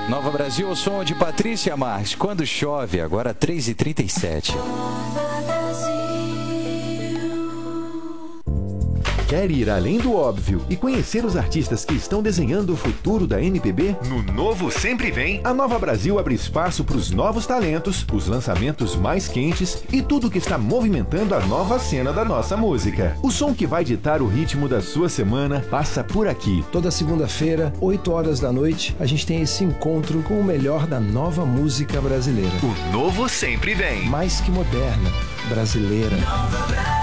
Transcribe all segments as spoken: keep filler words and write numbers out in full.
Nova Brasil, o som de Patrícia Marques. Quando chove, agora três e trinta e sete. Quer ir além do óbvio e conhecer os artistas que estão desenhando o futuro da M P B? No Novo Sempre Vem, a Nova Brasil abre espaço para os novos talentos, os lançamentos mais quentes e tudo que está movimentando a nova cena da nossa música. O som que vai ditar o ritmo da sua semana passa por aqui. Toda segunda-feira, oito horas da noite, a gente tem esse encontro com o melhor da nova música brasileira. O Novo Sempre Vem. Mais que moderna, brasileira. Nova Brasil.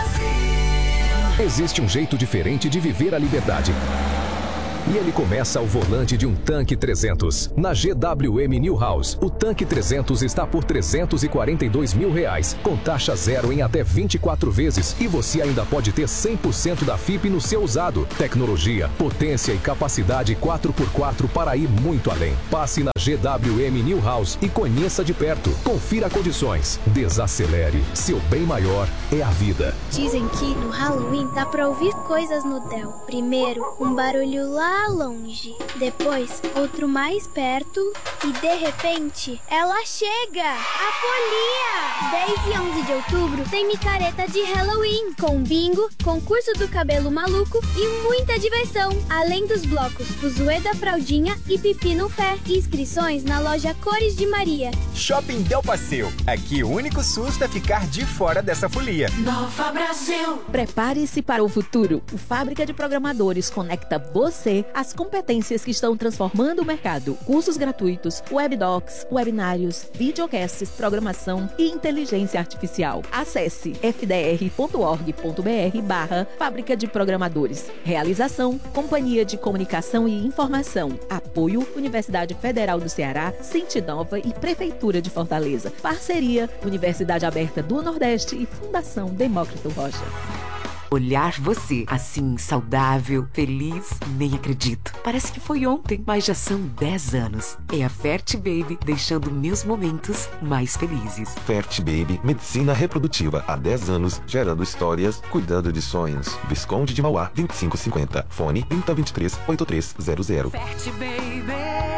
Existe um jeito diferente de viver a liberdade. E ele começa ao volante de um Tanque trezentos. Na G W M New House, o Tanque trezentos está por trezentos e quarenta e dois mil reais, com taxa zero em até vinte e quatro vezes. E você ainda pode ter cem por cento da F I P no seu usado. Tecnologia, potência e capacidade quatro por quatro para ir muito além. Passe na G W M New House e conheça de perto. Confira condições. Desacelere. Seu bem maior é a vida. Dizem que no Halloween dá pra ouvir coisas no Del. Primeiro, um barulho lá longe, depois outro mais perto e de repente ela chega! A folia! dez e onze de outubro tem micareta de Halloween, com bingo, concurso do cabelo maluco e muita diversão, além dos blocos Fuzuê da Fraldinha e Pipi no Pé. Inscrições na loja Cores de Maria. Shopping Del Passeio. Aqui o único susto é ficar de fora dessa folia. Nova Brasil. Prepare-se para o futuro. O Fábrica de Programadores conecta você às competências que estão transformando o mercado. Cursos gratuitos, webdocs, webinários, videocasts, programação e inteligência artificial. Acesse f d r ponto org ponto b r barra Fábrica de Programadores. Realização, Companhia de Comunicação e Informação. Apoio, Universidade Federal do Ceará, Sintinova e Prefeitura de Fortaleza. Parceria, Universidade Aberta do Nordeste e Fundação Demócrito Rocha. Olhar você, assim, saudável, feliz, nem acredito. Parece que foi ontem, mas já são dez anos. É a Fert Baby deixando meus momentos mais felizes. Fert Baby, medicina reprodutiva há dez anos, gerando histórias, cuidando de sonhos. Visconde de Mauá, vinte e cinco cinquenta. Fone trinta, vinte e três, oitenta e três zero zero. Fert Baby,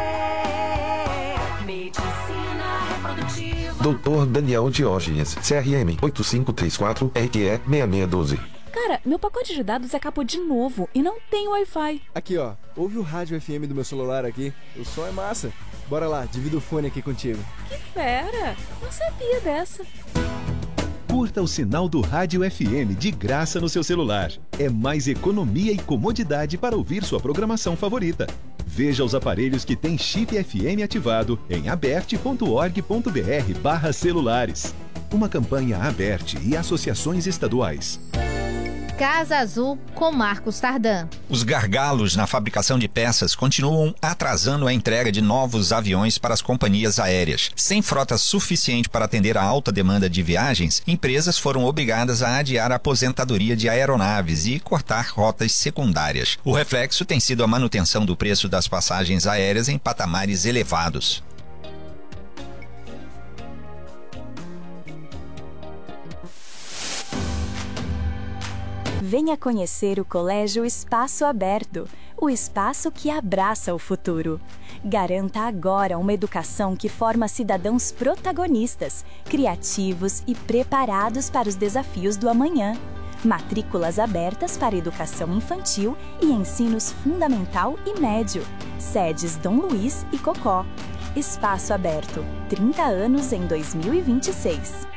medicina reprodutiva. doutor Daniel Diógenes, C R M oito cinco três quatro, R Q E seis seis um dois. Cara, meu pacote de dados acabou de novo e não tem Wi-Fi. Aqui, ó. Ouve o rádio F M do meu celular aqui. O som é massa. Bora lá, divido o fone aqui contigo. Que fera! Não sabia dessa. Curta o sinal do Rádio F M de graça no seu celular. É mais economia e comodidade para ouvir sua programação favorita. Veja os aparelhos que têm chip F M ativado em aberte ponto org ponto b r barra celulares. Uma campanha Aberte e associações estaduais. Casa Azul com Marcos Tardan. Os gargalos na fabricação de peças continuam atrasando a entrega de novos aviões para as companhias aéreas. Sem frota suficiente para atender a alta demanda de viagens, empresas foram obrigadas a adiar a aposentadoria de aeronaves e cortar rotas secundárias. O reflexo tem sido a manutenção do preço das passagens aéreas em patamares elevados. Venha conhecer o Colégio Espaço Aberto, o espaço que abraça o futuro. Garanta agora uma educação que forma cidadãos protagonistas, criativos e preparados para os desafios do amanhã. Matrículas abertas para educação infantil e ensinos fundamental e médio. Sedes Dom Luiz e Cocó. Espaço Aberto, trinta anos em dois mil e vinte e seis.